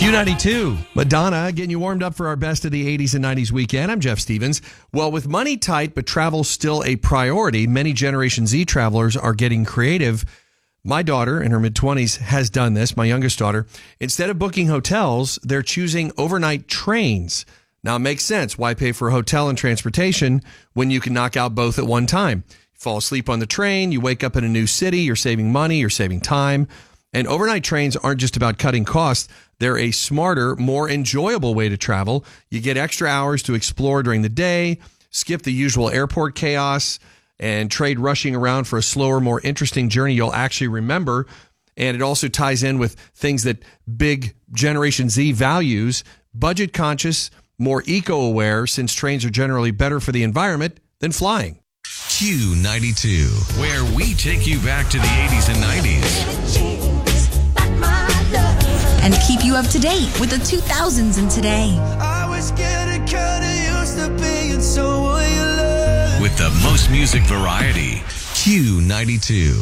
Q92, Madonna, getting you warmed up for our best of the 80s and 90s weekend. I'm Jeff Stevens. Well, with money tight, but travel still a priority, many Generation Z travelers are getting creative. My daughter, in her mid-20s, has done this, my youngest daughter. Instead of booking hotels, they're choosing overnight trains. Now, it makes sense. Why pay for a hotel and transportation when you can knock out both at one time? You fall asleep on the train, you wake up in a new city, you're saving money, you're saving time. And overnight trains aren't just about cutting costs. They're a smarter, more enjoyable way to travel. You get extra hours to explore during the day, skip the usual airport chaos, and trade rushing around for a slower, more interesting journey you'll actually remember. And it also ties in with things that big Generation Z values, budget conscious, more eco-aware, since trains are generally better for the environment than flying. Q92, where we take you back to the 80s and 90s. And keep you up to date with the 2000s and today. I was getting kinda used to being someone you love. With the most music variety, Q92.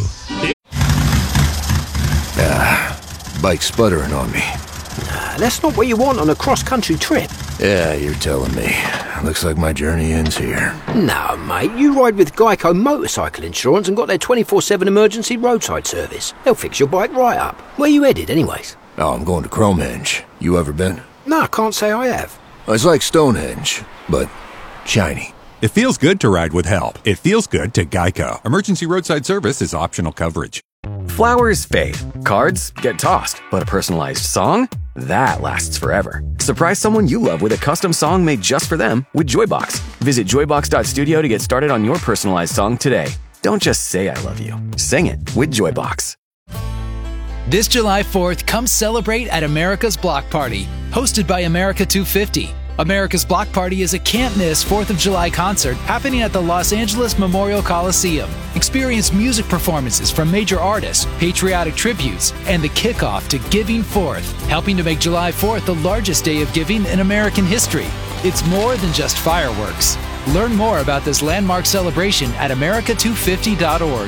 Bike sputtering on me. That's not what you want on a cross-country trip. Yeah, you're telling me. Looks like my journey ends here. No, mate, you ride with Geico Motorcycle Insurance and got their 24/7 emergency roadside service. They'll fix your bike right up. Where you headed, anyways? Oh, I'm going to Cromenge. You ever been? No, I can't say I have. It's like Stonehenge, but shiny. It feels good to ride with help. It feels good to Geico. Emergency roadside service is optional coverage. Flowers fade, cards get tossed, but a personalized song? That lasts forever. Surprise someone you love with a custom song made just for them with Joybox. Visit joybox.studio to get started on your personalized song today. Don't just say I love you. Sing it with Joybox. This July 4th, come celebrate at America's Block Party, hosted by America 250. America's Block Party is a can't-miss 4th of July concert happening at the Los Angeles Memorial Coliseum. Experience music performances from major artists, patriotic tributes, and the kickoff to Giving Forth, helping to make July 4th the largest day of giving in American history. It's more than just fireworks. Learn more about this landmark celebration at america250.org.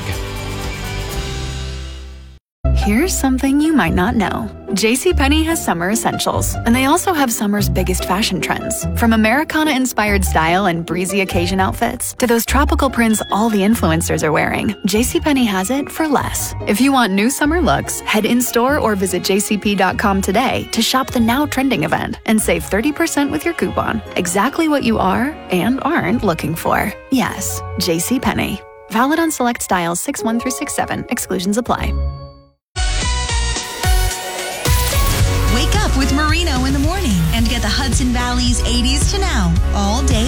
Here's something you might not know. JCPenney has summer essentials, and they also have summer's biggest fashion trends. From Americana-inspired style and breezy occasion outfits to those tropical prints all the influencers are wearing, JCPenney has it for less. If you want new summer looks, head in-store or visit jcp.com today to shop the now trending event and save 30% with your coupon. Exactly what you are and aren't looking for. Yes, JCPenney. Valid on select styles 6-1 through 6-7. Exclusions apply. Wake up with Marino in the morning and get the Hudson Valley's 80s to now all day